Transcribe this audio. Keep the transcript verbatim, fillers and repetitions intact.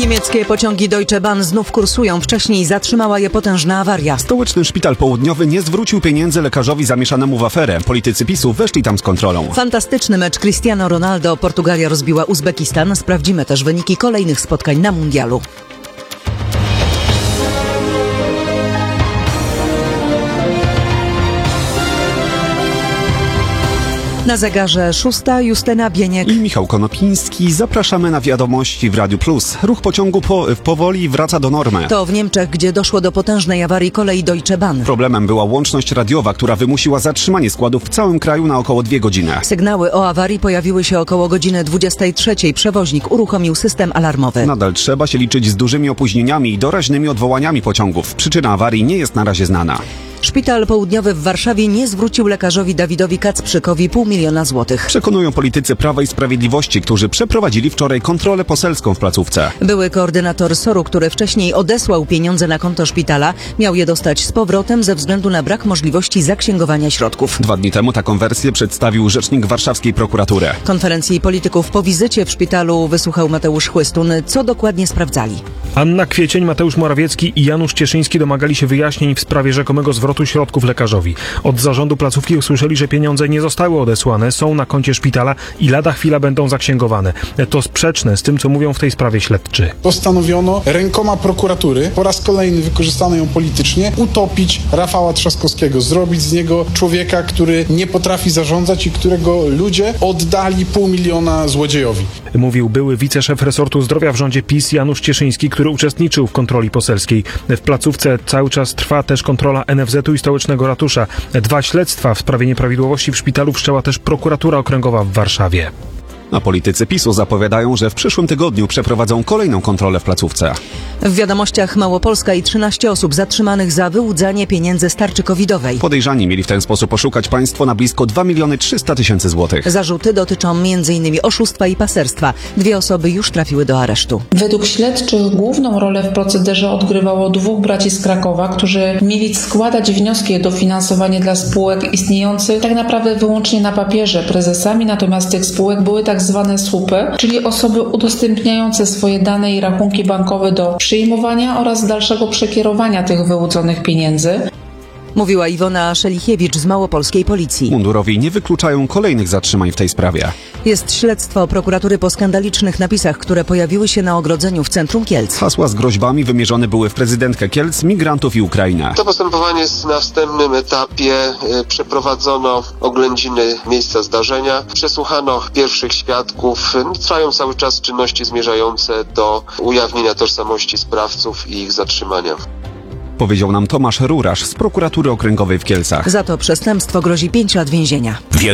Niemieckie pociągi Deutsche Bahn znów kursują. Wcześniej zatrzymała je potężna awaria. Stołeczny Szpital Południowy nie zwrócił pieniędzy lekarzowi zamieszanemu w aferę. Politycy PiSu weszli tam z kontrolą. Fantastyczny mecz Cristiano Ronaldo. Portugalia rozbiła Uzbekistan. Sprawdzimy też wyniki kolejnych spotkań na mundialu. Na zegarze szósta, Justyna Bieniek i Michał Konopiński. Zapraszamy na wiadomości w Radiu Plus. Ruch pociągu po, powoli wraca do normy. To w Niemczech, gdzie doszło do potężnej awarii kolei Deutsche Bahn. Problemem była łączność radiowa, która wymusiła zatrzymanie składów w całym kraju na około dwie godziny. Sygnały o awarii pojawiły się około godziny dwudziestej trzeciej. Przewoźnik uruchomił system alarmowy. Nadal trzeba się liczyć z dużymi opóźnieniami i doraźnymi odwołaniami pociągów. Przyczyna awarii nie jest na razie znana. Szpital Południowy w Warszawie nie zwrócił lekarzowi Dawidowi Kacprzykowi pół miliona złotych. Przekonują politycy Prawa i Sprawiedliwości, którzy przeprowadzili wczoraj kontrolę poselską w placówce. Były koordynator soru, który wcześniej odesłał pieniądze na konto szpitala, miał je dostać z powrotem ze względu na brak możliwości zaksięgowania środków. Dwa dni temu taką wersję przedstawił rzecznik warszawskiej prokuratury. Konferencji polityków po wizycie w szpitalu wysłuchał Mateusz Chłystun. Co dokładnie sprawdzali? Anna Kwiecień, Mateusz Morawiecki i Janusz Cieszyński domagali się wyjaśnień w sprawie rzekomego zwrotu środków lekarzowi. Od zarządu placówki usłyszeli, że pieniądze nie zostały odesłane, są na koncie szpitala i lada chwila będą zaksięgowane. To sprzeczne z tym, co mówią w tej sprawie śledczy. Postanowiono rękoma prokuratury, po raz kolejny wykorzystano ją politycznie, utopić Rafała Trzaskowskiego, zrobić z niego człowieka, który nie potrafi zarządzać i którego ludzie oddali pół miliona złodziejowi. Mówił były wiceszef resortu zdrowia w rządzie PiS Janusz Cieszyński, który uczestniczył w kontroli poselskiej. W placówce cały czas trwa też kontrola N F Z u i stołecznego ratusza. Dwa śledztwa w sprawie nieprawidłowości w szpitalu wszczęła też prokuratura okręgowa w Warszawie. A politycy PiSu zapowiadają, że w przyszłym tygodniu przeprowadzą kolejną kontrolę w placówce. W wiadomościach Małopolska i trzynaście osób zatrzymanych za wyłudzanie pieniędzy z tarczy covidowej. Podejrzani mieli w ten sposób oszukać państwo na blisko dwa miliony trzysta tysięcy złotych. Zarzuty dotyczą między innymi oszustwa i paserstwa. Dwie osoby już trafiły do aresztu. Według śledczych główną rolę w procederze odgrywało dwóch braci z Krakowa, którzy mieli składać wnioski o dofinansowanie dla spółek istniejących tak naprawdę wyłącznie na papierze. Prezesami natomiast tych spółek były tak zwane słupy, czyli osoby udostępniające swoje dane i rachunki bankowe do przyjmowania oraz dalszego przekierowania tych wyłudzonych pieniędzy. Mówiła Iwona Szelichiewicz z małopolskiej policji. Mundurowi nie wykluczają kolejnych zatrzymań w tej sprawie. Jest śledztwo prokuratury po skandalicznych napisach, które pojawiły się na ogrodzeniu w centrum Kielc. Hasła z groźbami wymierzone były w prezydentkę Kielc, migrantów i Ukrainę. To postępowanie jest na wstępnym etapie. Przeprowadzono oględziny miejsca zdarzenia, przesłuchano pierwszych świadków. Trwają cały czas czynności zmierzające do ujawnienia tożsamości sprawców i ich zatrzymania. Powiedział nam Tomasz Rurasz z prokuratury okręgowej w Kielcach. Za to przestępstwo grozi pięć lat więzienia.